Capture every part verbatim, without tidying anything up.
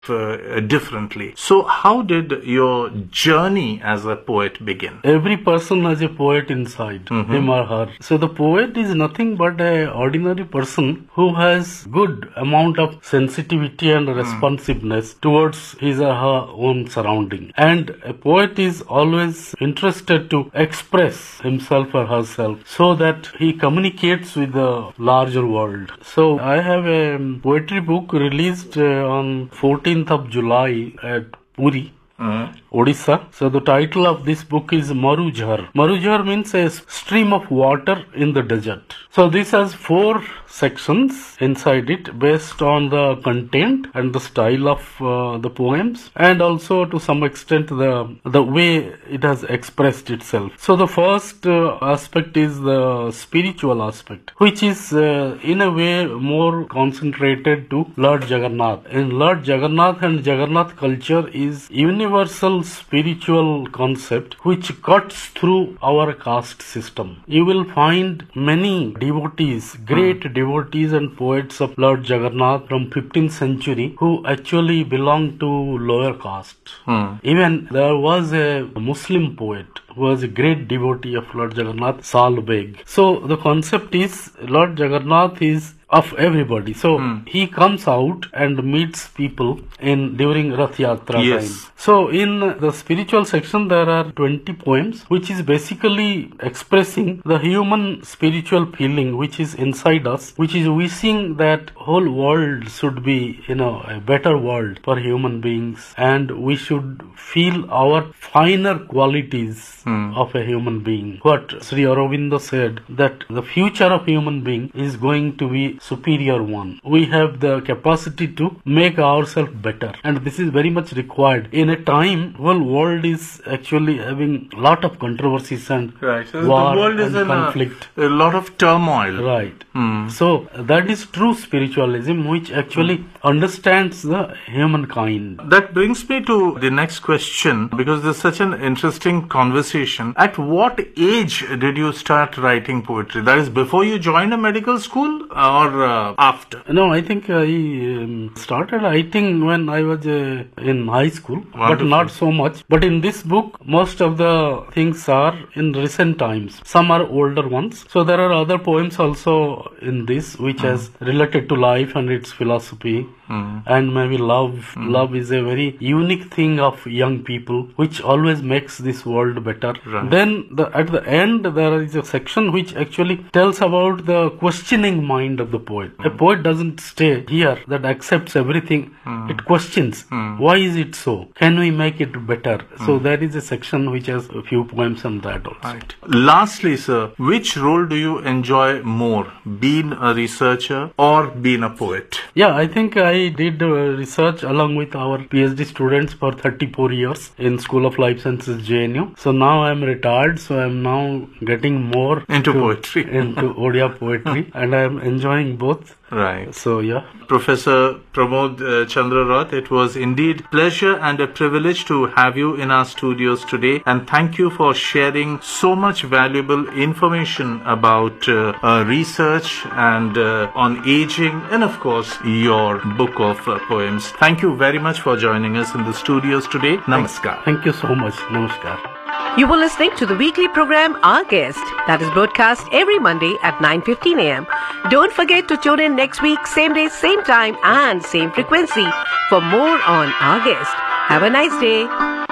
uh, differently. So how did your journey as a poet begin? Every person has a poet inside mm-hmm. him or her. So the poet is nothing but a ordinary person who has good amount of sensitivity and responsiveness mm. towards his or her own surrounding. And a poet is always interested to express himself or herself so that he communicates with the larger world. So I have a poetry book released uh, on fourteenth of July at Puri, Mm-hmm. Odisha. So the title of this book is Marujhar. Marujhar means a stream of water in the desert. So this has four sections inside it based on the content and the style of uh, the poems, and also to some extent the the way it has expressed itself. So the first uh, aspect is the spiritual aspect, which is uh, in a way more concentrated to Lord Jagannath. And Lord Jagannath and Jagannath culture is universal spiritual concept which cuts through our caste system. You will find many devotees, great mm. devotees and poets of Lord Jagannath from fifteenth century who actually belong to lower caste. Mm. Even there was a Muslim poet who was a great devotee of Lord Jagannath, Sal Beg. So the concept is Lord Jagannath is of everybody. So hmm. he comes out and meets people in during Rath Yatra yes. time. So in the spiritual section there are twenty poems which is basically expressing the human spiritual feeling which is inside us, which is wishing that whole world should be, you know, a better world for human beings, and we should feel our finer qualities hmm. of a human being. What Sri Aurobindo said, that the future of human being is going to be superior one. We have the capacity to make ourselves better, and this is very much required in a time when world is actually having lot of controversies and right. So war the world is and in conflict. A, a lot of turmoil. Right. Hmm. So that is true spiritualism which actually hmm. understands the humankind. That brings me to the next question, because there's such an interesting conversation. At what age did you start writing poetry? That is before you joined a medical school or uh, after? No, I think I um, started writing when I was uh, in high school, Wonderful. But not so much. But in this book, most of the things are in recent times. Some are older ones. So there are other poems also in this which mm. has related to life and its philosophy. Mm. And maybe love. Mm. Love is a very unique thing of young people which always makes this world better. Right. Then the, at the end there is a section which actually tells about the questioning mind of the poet. Mm. A poet doesn't stay here that accepts everything. Mm. It questions. Mm. Why is it so? Can we make it better? Mm. So there is a section which has a few poems on that also. Right. Lastly, sir, which role do you enjoy more? Being a researcher or being a poet? Yeah, I think I did uh, research along with our PhD students for thirty-four years in School of Life Sciences, J N U. So now I am retired, so I am now getting more into to, poetry, into Odia poetry, and I am enjoying both. Right. So, yeah. Professor Pramod uh, Chandra Rath, it was indeed pleasure and a privilege to have you in our studios today, and thank you for sharing so much valuable information about uh, uh, research and uh, on aging, and of course your book of uh, poems. Thank you very much for joining us in the studios today. Namaskar. Thank you so much. Namaskar. You were listening to the weekly program Our Guest, that is broadcast every Monday at nine fifteen a m Don't forget to tune in next week, same day, same time and same frequency for more on Our Guest. Have a nice day.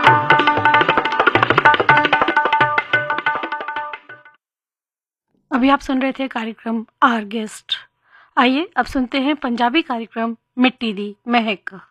अभी आप सुन रहे थे कार्यक्रम our guest. आइए अब सुनते हैं पंजाबी कार्यक्रम मिट्टी दी महक।